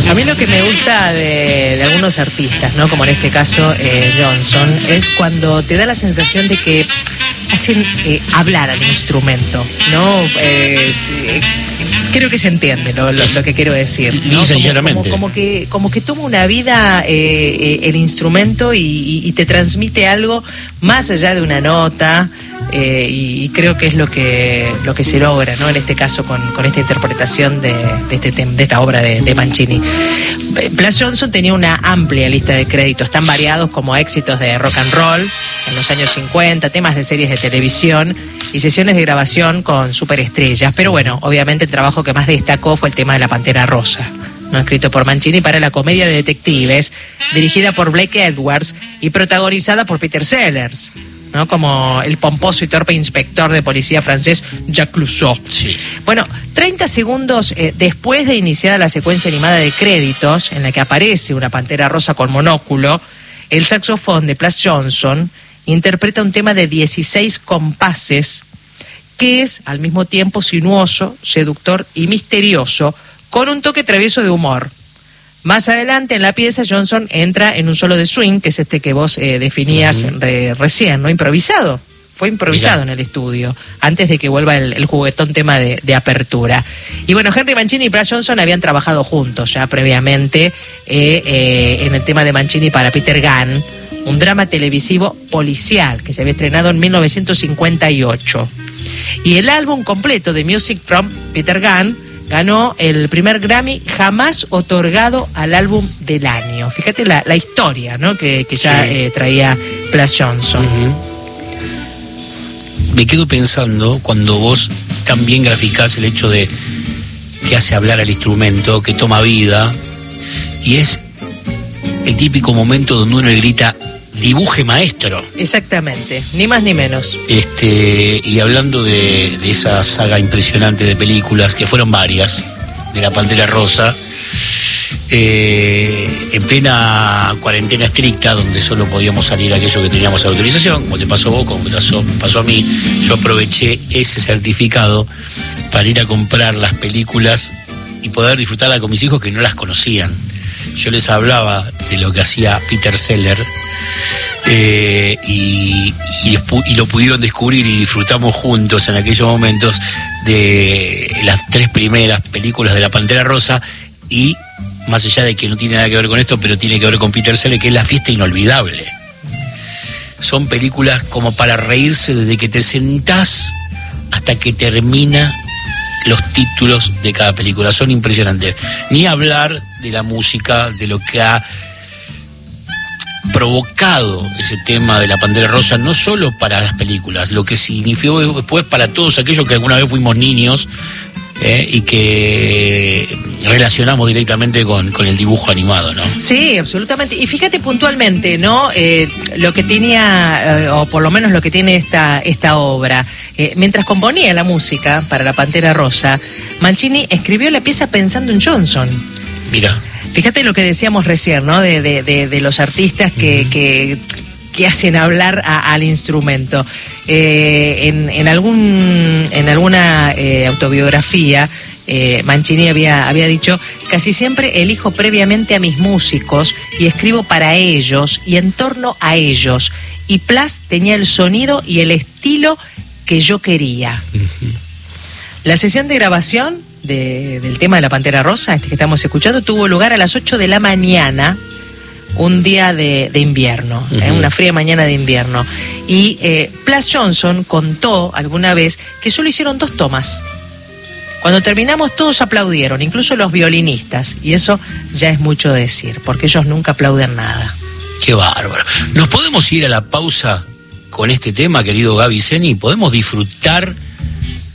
A mí lo que me gusta de algunos artistas, ¿no? Como en este caso Johnson, es cuando te da la sensación de que hacen hablar al instrumento, ¿no? Creo que se entiende lo que quiero decir, ¿no? Como que toma una vida el instrumento y te transmite algo más allá de una nota. Y creo que es lo que se logra, ¿no? En este caso con esta interpretación de esta obra de Mancini. Plas Johnson tenía una amplia lista de créditos tan variados como éxitos de rock and roll en los años 50, temas de series de televisión y sesiones de grabación con superestrellas. Pero bueno, obviamente el trabajo que más destacó fue el tema de La Pantera Rosa, ¿no? Escrito por Mancini para la comedia de detectives, dirigida por Blake Edwards y protagonizada por Peter Sellers, ¿no? Como el pomposo y torpe inspector de policía francés Jacques Clouseau. Sí. Bueno, 30 segundos después de iniciada la secuencia animada de créditos, en la que aparece una pantera rosa con monóculo, el saxofón de Plas Johnson interpreta un tema de 16 compases que es al mismo tiempo sinuoso, seductor y misterioso, con un toque travieso de humor. Más adelante en la pieza, Johnson entra en un solo de swing, que es este que vos definías recién, ¿no? Improvisado. Fue improvisado en el estudio, antes de que vuelva el juguetón tema de apertura. Y bueno, Henry Mancini y Plas Johnson habían trabajado juntos ya previamente en el tema de Mancini para Peter Gunn, un drama televisivo policial que se había estrenado en 1958. Y el álbum completo de Music from Peter Gunn ganó el primer Grammy jamás otorgado al álbum del año. Fíjate la historia, ¿no? que ya traía Plas Johnson. Me quedo pensando cuando vos también graficás el hecho de que hace hablar al instrumento, que toma vida, y es el típico momento donde uno le grita: dibuje, maestro. Exactamente, ni más ni menos. Y hablando de esa saga impresionante de películas, que fueron varias, de La Pantera Rosa, en plena cuarentena estricta, donde solo podíamos salir aquello que teníamos autorización, como te pasó a vos, como me pasó a mí, yo aproveché ese certificado para ir a comprar las películas y poder disfrutarlas con mis hijos que no las conocían. Yo les hablaba de lo que hacía Peter Sellers, y lo pudieron descubrir y disfrutamos juntos en aquellos momentos de las 3 primeras películas de La Pantera Rosa, y más allá de que no tiene nada que ver con esto, pero tiene que ver con Peter Sellers, que es La Fiesta Inolvidable. Son películas como para reírse desde que te sentás hasta que termina los títulos de cada película. Son impresionantes. Ni hablar de la música, de lo que ha provocado ese tema de La Pantera Rosa, no solo para las películas, lo que significó después para todos aquellos que alguna vez fuimos niños, y que relacionamos directamente con el dibujo animado, ¿no? Sí, absolutamente. Y fíjate puntualmente, ¿no? Lo que tenía, o por lo menos lo que tiene esta obra. Mientras componía la música para La Pantera Rosa, Mancini escribió la pieza pensando en Johnson. Mira. Fíjate lo que decíamos recién, ¿no? De los artistas que hacen hablar al instrumento. En alguna autobiografía, Mancini había dicho: casi siempre elijo previamente a mis músicos y escribo para ellos y en torno a ellos. Y Plas tenía el sonido y el estilo que yo quería. La sesión de grabación del tema de La Pantera Rosa, este que estamos escuchando, tuvo lugar a las 8 de la mañana, un día de invierno, una fría mañana de invierno. Y Plas Johnson contó alguna vez que solo hicieron 2 tomas. Cuando terminamos todos aplaudieron, incluso los violinistas, y eso ya es mucho decir, porque ellos nunca aplauden nada. Qué bárbaro. ¿Nos podemos ir a la pausa con este tema, querido Gaby Zeni? ¿Podemos disfrutar